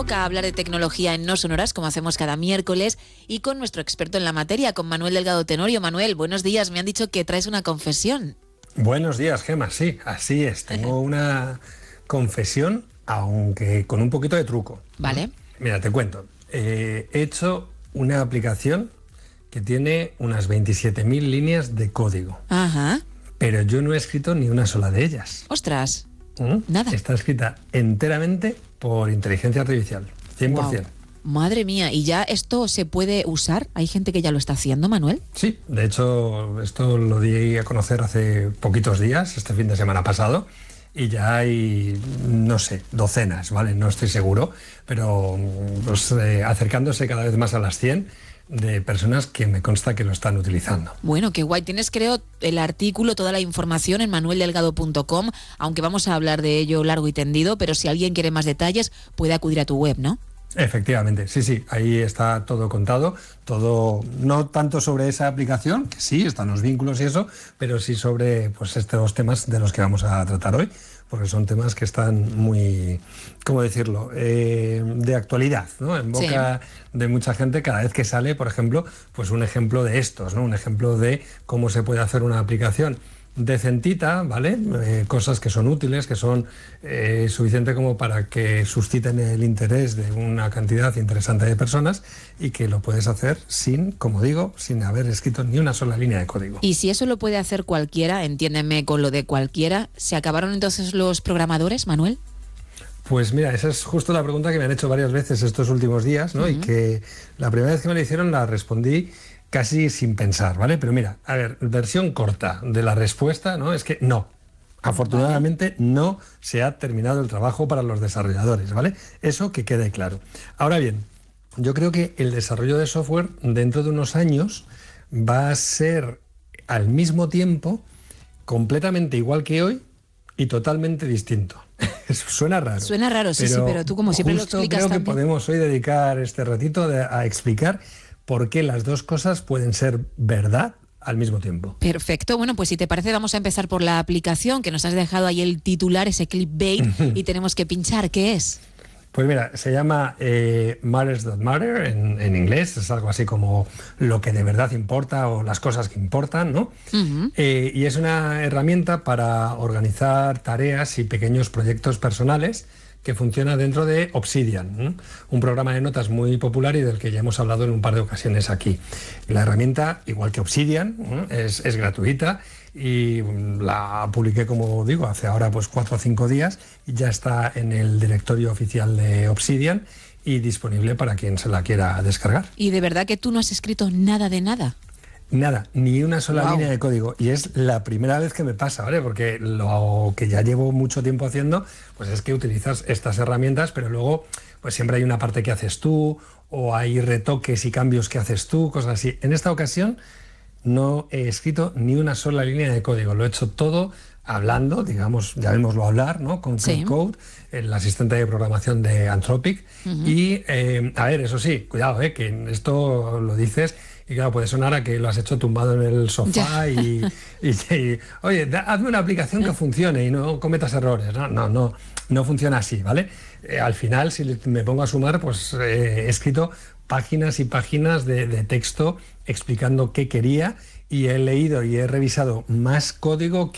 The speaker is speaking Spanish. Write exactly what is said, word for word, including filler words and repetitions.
Toca hablar de tecnología en No Sonoras, como hacemos cada miércoles, y con nuestro experto en la materia, con Manuel Delgado Tenorio. Manuel, buenos días. Me han dicho que traes una confesión. Buenos días, Gemma. Sí, así es. Tengo una confesión, aunque con un poquito de truco. Vale. Mira, te cuento. Eh, he hecho una aplicación que tiene unas veintisiete mil líneas de código. Ajá. Pero yo no he escrito ni una sola de ellas. Ostras. ¿Mm? Nada. Está escrita enteramente por inteligencia artificial, cien por ciento. Wow. Madre mía, ¿y ya esto se puede usar? ¿Hay gente que ya lo está haciendo, Manuel? Sí, de hecho, esto lo di a conocer hace poquitos días, este fin de semana pasado, y ya hay, no sé, docenas, ¿vale? No estoy seguro, pero pues, eh, acercándose cada vez más a las cien de personas que me consta que lo están utilizando. Bueno, qué guay. Tienes, creo, el artículo, toda la información en manuel delgado punto com, aunque vamos a hablar de ello largo y tendido, pero si alguien quiere más detalles, puede acudir a tu web, ¿no? Efectivamente, sí, sí, ahí está todo contado, todo, no tanto sobre esa aplicación, que sí, están los vínculos y eso, pero sí sobre pues estos temas de los que vamos a tratar hoy, porque son temas que están muy, ¿cómo decirlo?, eh, de actualidad, ¿no? En boca sí. de mucha gente cada vez que sale, por ejemplo, pues un ejemplo de estos, ¿no? Un ejemplo de cómo se puede hacer una aplicación decentita, ¿vale? Eh, cosas que son útiles, que son eh, suficientes como para que susciten el interés de una cantidad interesante de personas y que lo puedes hacer sin, como digo, sin haber escrito ni una sola línea de código. Y si eso lo puede hacer cualquiera, entiéndeme con lo de cualquiera, ¿se acabaron entonces los programadores, Manuel? Pues mira, esa es justo la pregunta que me han hecho varias veces estos últimos días, ¿no? Uh-huh. Y que la primera vez que me la hicieron la respondí casi sin pensar, ¿vale? Pero mira, a ver, versión corta de la respuesta, ¿no? Es que no. Afortunadamente no se ha terminado el trabajo para los desarrolladores, ¿vale? Eso que quede claro. Ahora bien, yo creo que el desarrollo de software dentro de unos años va a ser al mismo tiempo completamente igual que hoy y totalmente distinto. Eso suena raro. Suena raro, sí, pero sí, pero tú como siempre lo explicas creo también. que podemos hoy dedicar este ratito de, a explicar por qué las dos cosas pueden ser verdad al mismo tiempo. Perfecto. Bueno, pues si te parece vamos a empezar por la aplicación, que nos has dejado ahí el titular, ese clickbait, y tenemos que pinchar. ¿Qué es? Pues mira, se llama eh, Matters That Matter en, en inglés, es algo así como lo que de verdad importa o las cosas que importan, ¿no? Uh-huh. Eh, y es una herramienta para organizar tareas y pequeños proyectos personales que funciona dentro de Obsidian, ¿eh? Un programa de notas muy popular y del que ya hemos hablado en un par de ocasiones aquí. La herramienta, igual que Obsidian, ¿eh? es, es gratuita y la publiqué, como digo, hace ahora pues cuatro o cinco días y ya está en el directorio oficial de Obsidian y disponible para quien se la quiera descargar. ¿Y de verdad que tú no has escrito nada de nada? Nada, ni una sola Wow. línea de código. Y es la primera vez que me pasa, ¿vale? Porque lo que ya llevo mucho tiempo haciendo, pues es que utilizas estas herramientas, pero luego pues siempre hay una parte que haces tú, o hay retoques y cambios que haces tú, cosas así. En esta ocasión no he escrito ni una sola línea de código. Lo he hecho todo hablando, digamos, llamémoslo hablar, ¿no? Con sí. Code, el asistente de programación de Anthropic. Uh-huh. Y, eh, a ver, eso sí, cuidado, ¿eh? Que esto lo dices y claro, puede sonar a que lo has hecho tumbado en el sofá y, y, y, oye, da, hazme una aplicación que funcione y no cometas errores. No, no, no, no funciona así, ¿vale? Eh, al final, si me pongo a sumar, pues eh, he escrito páginas y páginas de, de texto explicando qué quería y he leído y he revisado más código